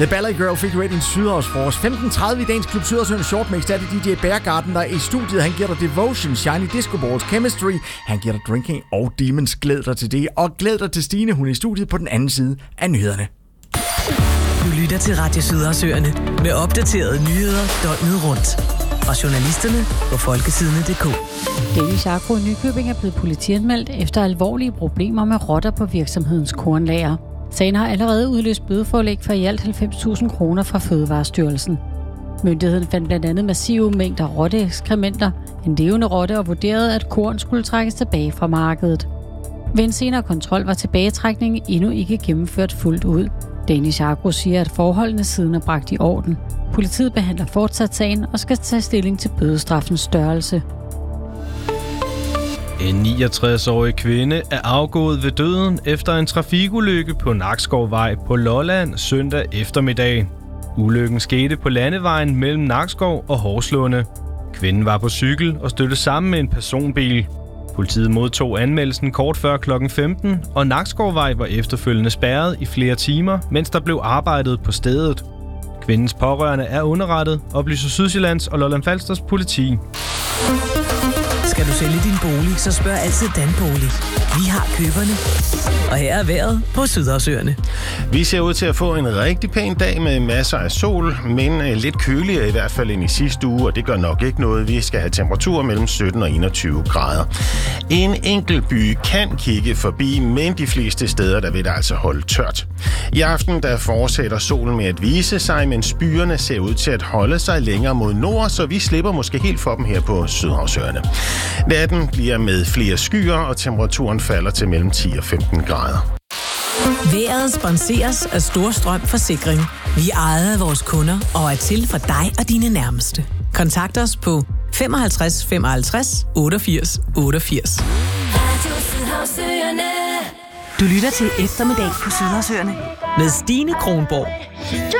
The Ballet Girl fik jo en Sydhavsfrokost. 15.30 i dagens Klub Sydersøen Shortmix. Der er det DJ Bærgarten, der er i studiet. Han giver dig Devotion, Shiny Disco Balls, Chemistry. Han giver dig Drinking og Demons. Glæd dig til det. Og glæd dig til Stine. Hun er i studiet på den anden side af nyhederne. Du lytter til Radio Sydersøerne med opdaterede nyheder døgnet rundt. Fra journalisterne på folkesidene.dk. Danish Agro i Nykøbing er blevet politianmeldt efter alvorlige problemer med rotter på virksomhedens kornlager. Sagen har allerede udløst bødeforelæg for i alt 90.000 kroner fra Fødevarestyrelsen. Myndigheden fandt blandt andet massive mængder rotteekskrementer, en levende rotte og vurderede, at korn skulle trækkes tilbage fra markedet. Ved en senere kontrol var tilbagetrækningen endnu ikke gennemført fuldt ud. Danish Agro siger, at forholdene siden er bragt i orden. Politiet behandler fortsat sagen og skal tage stilling til bødestraffens størrelse. En 69-årig kvinde er afgået ved døden efter en trafikulykke på Nakskovvej på Lolland søndag eftermiddag. Ulykken skete på landevejen mellem Nakskov og Horslunde. Kvinden var på cykel og stødte sammen med en personbil. Politiet modtog anmeldelsen kort før kl. 15, og Nakskovvej var efterfølgende spærret i flere timer, mens der blev arbejdet på stedet. Kvindens pårørende er underrettet, oplyser Sydsjællands og Lolland-Falsters politi. Skal du sælge din bolig, så spørg altid Danbolig. Vi har køberne. Og her er vejret på Sydersøerne. Vi ser ud til at få en rigtig pæn dag med masser af sol, men lidt køligere i hvert fald end i sidste uge, og det gør nok ikke noget. Vi skal have temperaturer mellem 17 og 21 grader. En enkelt by kan kigge forbi, men de fleste steder, der vil det altså holde tørt. I aften der fortsætter solen med at vise sig, mens byerne ser ud til at holde sig længere mod nord, så vi slipper måske helt for dem her på Sydhavsøerne. Natten bliver med flere skyer, og temperaturen falder til mellem 10 og 15 grader. Vejret sponseres af Storstrøm Forsikring. Vi er ejet af vores kunder og er til for dig og dine nærmeste. Kontakt os på 55 55 88 88. Du lytter til Eftermiddag på Sydersøerne med Stine Kronborg.